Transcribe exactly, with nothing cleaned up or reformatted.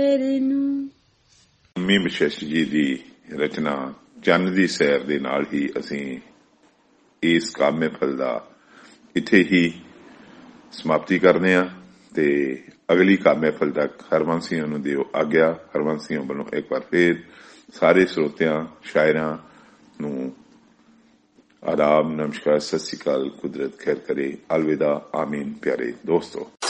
Mummy ਬਖਸ਼ਿਸ਼ ਜੀ ਦੀ ਰਚਨਾ ਚੰਨ ਦੀ ਸੈਰ ਦੇ ਨਾਲ ਹੀ ਅਸੀਂ ਇਸ ਕਾਮੇ ਫਲ ਦਾ ਇੱਥੇ ਹੀ ਸਮਾਪਤੀ ਕਰਦੇ ਹਾਂ ਤੇ ਅਗਲੀ ਕਾਮੇ ਫਲ ਤੱਕ ਹਰਵੰਸ ਸਿੰਘ ਨੂੰ ਦਿਓ ਆਗਿਆ। ਹਰਵੰਸ ਸਿੰਘ ਵੱਲੋਂ ਇੱਕ ਵਾਰ ਫੇਰ ਸਾਰੇ ਸਰੋਤਿਆਂ ਸ਼ਾਇਰਾਂ ਨੂੰ आदाब, नमस्कार, सत श्री अकाल, कुदरत खैर करे, अलविदा, आमीन। प्यारे दोस्तों।